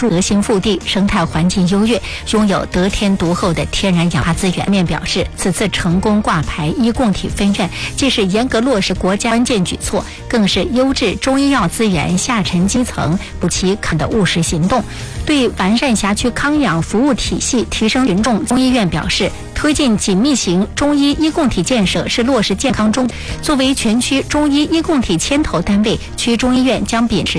住德兴腹地，生态环境优越，拥有得天独厚的天然氧化资源。面表示，此次成功挂牌医共体分院，既是严格落实国家关键举措，更是优质中医药资源下沉基层不期看的务实行动。对完善辖区康养服务体系，提升群众中医院表示，推进紧密型中医医共体建设是落实健康中。作为全区中医医共体牵头单位，区中医院将秉持